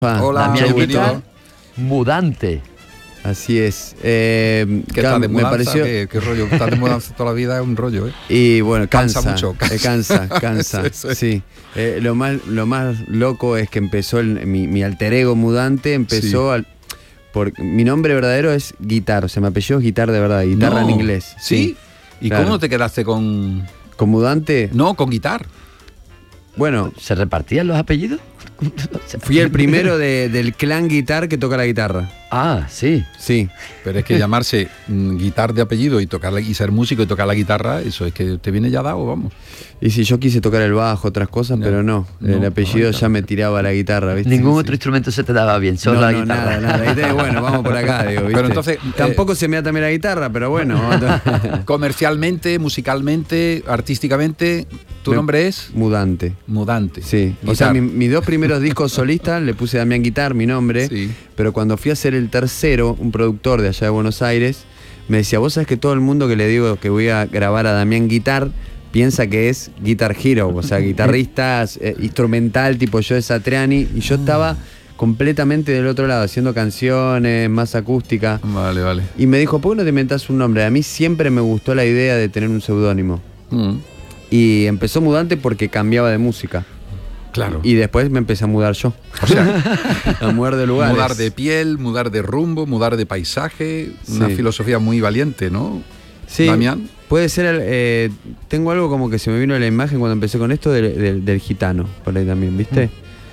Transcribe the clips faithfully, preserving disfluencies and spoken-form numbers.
Hola, Damián Guitar, mudante. Así es. Eh, ¿Qué tal de me mudanza? pareció... ¿Qué, qué rollo? Estar de mudanza toda la vida es un rollo, ¿eh? Y bueno, cansa, Cansa mucho, cansa. eh, cansa, cansa, Sí, sí. sí. Eh, lo más, lo más loco es que empezó el- mi, mi alter ego mudante empezó Sí. al, por mi nombre verdadero es Guitar, o sea, mi apellido es Guitar de verdad, guitarra No. en inglés. ¿Sí? ¿Y claro. cómo te quedaste con...? Con mudante, No, con guitar. bueno, ¿Se repartían los apellidos? fui el primero de- del clan Guitar que toca la guitarra. Ah, sí. Sí. Pero es que llamarse mm, Guitar de apellido y tocar la- y ser músico y tocar la guitarra, eso es que te viene ya dado, vamos. Y si yo quise tocar el bajo, otras cosas, No, pero no, no, el apellido no, ya claro. me tiraba a la guitarra, ¿viste? Ningún Sí, otro sí. instrumento se te daba bien, solo No, la no, guitarra. nada, nada. Ahí te- bueno, vamos por acá, digo, ¿viste? Pero entonces, Tampoco se me da también la guitarra, pero bueno. Comercialmente, musicalmente, artísticamente, ¿tu Me- nombre es? Mudante. Mudante. Sí. O Guitar. sea, mi- mis dos primeros discos solistas le puse Damián Guitar, mi nombre. Sí. Pero cuando fui a hacer el tercero, un productor de allá de Buenos Aires me decía, vos sabés que todo el mundo que le digo que voy a grabar a Damián Guitar piensa que es Guitar Hero, o sea, guitarrista, eh, instrumental, tipo yo de Satriani, y yo estaba completamente del otro lado, haciendo canciones, más acústica. Vale, vale. Y me dijo, ¿por qué no te inventás un nombre? A mí siempre me gustó la idea de tener un seudónimo. Mm, Y empezó Mudante porque cambiaba de música. claro. Y después me empecé a mudar yo. O sea, A mudar de lugares. mudar de piel, mudar de rumbo, mudar de paisaje, una Sí. filosofía muy valiente, ¿no? Sí, Damián. puede ser, eh, tengo algo como que se me vino a la imagen cuando empecé con esto del, del- del gitano, por ahí también, ¿viste?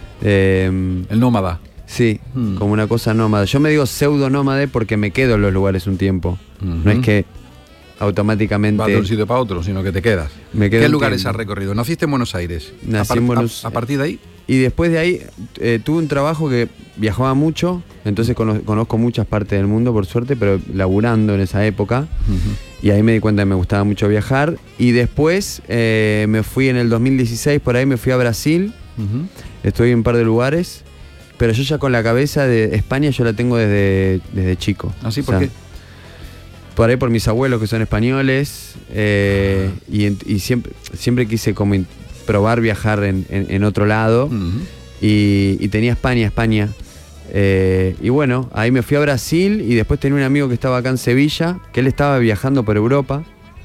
Eh, El nómada. sí, Mm. como una cosa nómada. Yo me digo pseudo nómade porque me quedo en los lugares un tiempo. No es que automáticamente Vas de un sitio para otro, sino que te quedas. me quedo ¿Qué un lugares tiempo. has recorrido? ¿Naciste en Buenos Aires? Nací a, par- en Buenos- a, a partir de ahí, Y después de ahí eh, tuve un trabajo que viajaba mucho, entonces cono- conozco muchas partes del mundo, por suerte, pero laburando en esa época. Y ahí me di cuenta que me gustaba mucho viajar. Y después eh, me fui en el dos mil dieciséis, por ahí me fui a Brasil. Ujú. Estuve en un par de lugares. Pero yo ya con la cabeza de España yo la tengo desde, desde chico. ¿Así? O ¿Por sea, qué? Por ahí por mis abuelos que son españoles. eh, y, en- y siempre, siempre quise como in- probar viajar en, en- en otro lado. Ujú. Y, y tenía España, España. Eh, y bueno, ahí me fui a Brasil y después tenía un amigo que estaba acá en Sevilla, que él estaba viajando por Europa.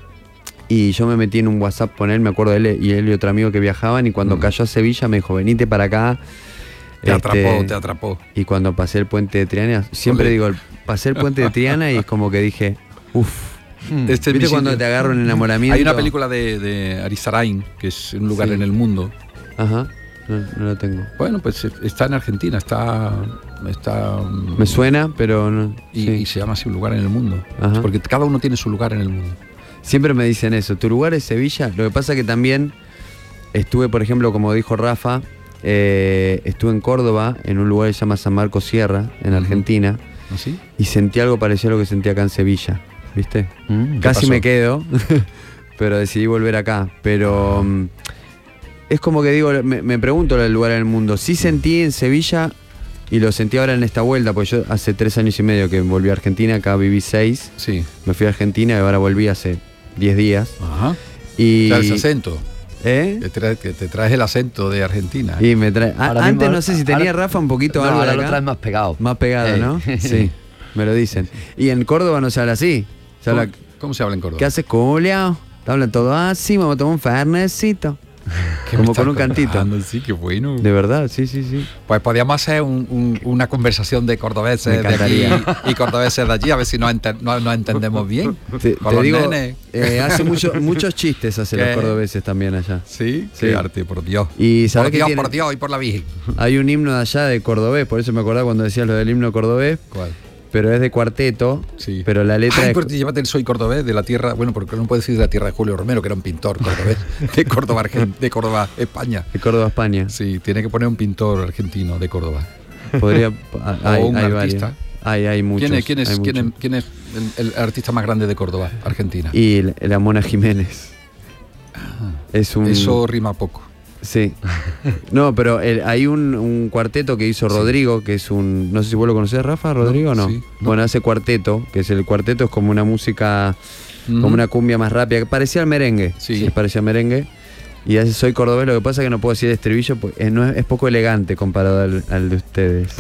Y yo me metí en un WhatsApp con él, me acuerdo de él y él y otro amigo que viajaban. Y cuando Mm. cayó a Sevilla me dijo, venite para acá. Te Este, atrapó, te atrapó. Y cuando pasé el puente de Triana, siempre Ole. digo, pasé el puente de Triana y es como que dije, uff. Este es mi ¿Viste cuando sitio. te agarra un enamoramiento? Hay una película de, de Arizarain, que es un lugar Sí. en el mundo. Ajá, no, no lo tengo. Bueno, pues está en Argentina, está... está Me suena, pero no. y, sí. y se llama así un lugar en el mundo. Ajá. Porque cada uno tiene su lugar en el mundo. Siempre me dicen eso, ¿tu lugar es Sevilla? Lo que pasa que también estuve, por ejemplo, como dijo Rafa, eh, estuve en Córdoba, en un lugar que se llama San Marcos Sierra, en Ujú. Argentina, ¿Así? y sentí algo parecido a lo que sentí acá en Sevilla, ¿viste? Mm. Casi pasó? me quedo, pero decidí volver acá. Pero mm, es como que digo, me, me pregunto el lugar en el mundo. Sí sentí en Sevilla, y lo sentí ahora en esta vuelta, porque yo hace tres años y medio que volví a Argentina, acá viví seis, Sí. me fui a Argentina y ahora volví hace diez días. Ajá. Y, Traes acento. ¿eh? Que, traes, que te traes el acento de Argentina. Y me trae. a- Ahora antes mismo- no sé si tenía ahora- Rafa un poquito No, algo de ahora lo acá. traes más pegado. Más pegado, Eh. ¿no? Sí, me lo dicen. Y en Córdoba no se habla así. Se ¿Cómo, habla, cómo se habla en Córdoba? ¿qué haces, culiao? Te hablan todo así, vamos a tomar un fernecito. ¿Qué me Como estás con un cantito. contando? Sí, qué bueno. De verdad, sí, sí, sí. Pues podríamos hacer un- un- una conversación de cordobeses Me de aquí encantaría. y cordobeses de allí, a ver si nos, ente- no- nos entendemos bien. Te, Con te los digo, nenes. eh, hace mucho- muchos chistes hace los ¿Qué? cordobeses también allá. Sí, Sí. qué arte, por Dios. Y ¿sabés por qué Dios, tiene? por Dios y por la Virgen. Hay un himno de allá de cordobés, por eso me acordaba cuando decías lo del himno cordobés, ¿Cuál? pero es de cuarteto, Sí. pero la letra Ay, es... pero te llévate el soy cordobés de la tierra, bueno, porque no puedo decir de la tierra de Julio Romero, que era un pintor cordobés, de Córdoba, Argen- de Córdoba, España. de Córdoba, España. Sí, tiene que poner un pintor argentino de Córdoba. Podría... Hay, o un hay artista. varios. Hay, hay muchos. ¿Quién es, quién es, hay quién es, muchos. quién es el, el artista más grande de Córdoba, Argentina? Y la, la Mona Jiménez. Es un... Eso rima poco. Sí. No, pero el- hay un, un cuarteto que hizo Rodrigo, que es un... No sé si vos lo conocés, Rafa, Rodrigo, o no. sí, no. Bueno, hace cuarteto, que es el cuarteto, es como una música, como Ujú. una cumbia más rápida, que parecía al merengue. Sí. parecía al merengue. Y hace Soy Cordobés, lo que pasa es que no puedo decir estribillo, pues, es, no es, es poco elegante comparado al, al de ustedes.